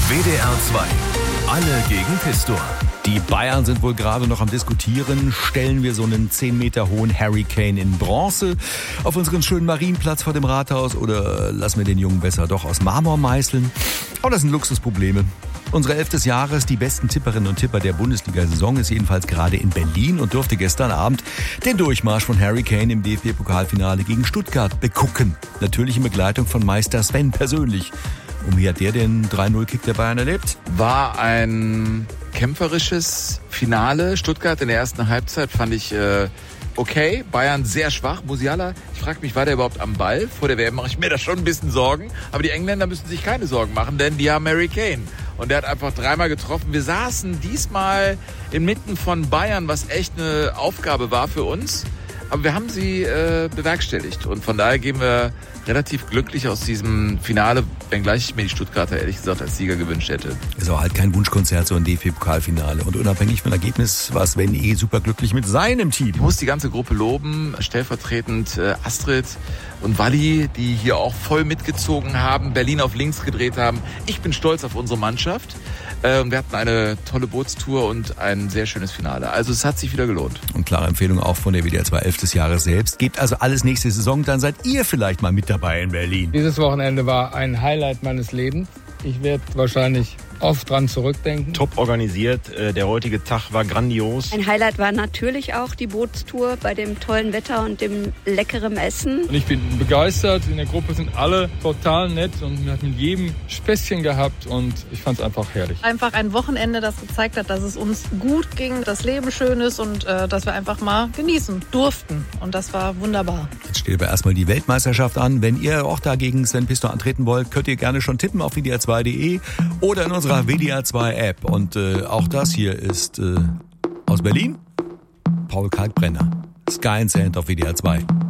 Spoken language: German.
WDR 2. Alle gegen Pistor. Die Bayern sind wohl gerade noch am Diskutieren. Stellen wir so einen 10 Meter hohen Harry Kane in Bronze auf unseren schönen Marienplatz vor dem Rathaus oder lassen wir den Jungen besser doch aus Marmor meißeln? Aber das sind Luxusprobleme. Unsere 11. des Jahres, die besten Tipperinnen und Tipper der Bundesliga-Saison, ist jedenfalls gerade in Berlin und durfte gestern Abend den Durchmarsch von Harry Kane im DFB-Pokalfinale gegen Stuttgart begucken. Natürlich in Begleitung von Meister Sven persönlich. Und wie hat der den 3-0-Kick der Bayern erlebt? War ein kämpferisches Finale. Stuttgart in der ersten Halbzeit fand ich okay. Bayern sehr schwach. Musiala, ich frage mich, war der überhaupt am Ball? Vor der WM mache ich mir da schon ein bisschen Sorgen. Aber die Engländer müssen sich keine Sorgen machen, denn die haben Harry Kane. Und der hat einfach 3-mal getroffen. Wir saßen diesmal inmitten von Bayern, was echt eine Aufgabe war für uns. Aber wir haben sie bewerkstelligt. Und von daher gehen wir relativ glücklich aus diesem Finale, wenngleich ich mir die Stuttgarter ehrlich gesagt als Sieger gewünscht hätte. Ist auch halt kein Wunschkonzert, so ein DFB-Pokalfinale. Und unabhängig vom Ergebnis war Sven superglücklich mit seinem Team. Ich muss die ganze Gruppe loben, stellvertretend Astrid und Walli, die hier auch voll mitgezogen haben, Berlin auf links gedreht haben. Ich bin stolz auf unsere Mannschaft. Und wir hatten eine tolle Bootstour und ein sehr schönes Finale. Also es hat sich wieder gelohnt. Und klare Empfehlung auch von der WDR 2 11. des Jahres selbst. Gebt also alles nächste Saison, dann seid ihr vielleicht mal mit dabei in Berlin. Dieses Wochenende war ein Highlight meines Lebens. Ich werde wahrscheinlich oft dran zurückdenken. Top organisiert, der heutige Tag war grandios. Ein Highlight war natürlich auch die Bootstour bei dem tollen Wetter und dem leckeren Essen. Und ich bin begeistert, in der Gruppe sind alle total nett und wir hatten mit jedem Späßchen gehabt und ich fand es einfach herrlich. Einfach ein Wochenende, das gezeigt hat, dass es uns gut ging, das Leben schön ist und dass wir einfach mal genießen durften. Und das war wunderbar. Jetzt steht aber erstmal die Weltmeisterschaft an. Wenn ihr auch dagegen Sven Pistor antreten wollt, könnt ihr gerne schon tippen auf wdr2.de oder in unserer WDR 2 App. Und auch das hier ist aus Berlin Paul Kalkbrenner. Sky and Sand auf WDR 2.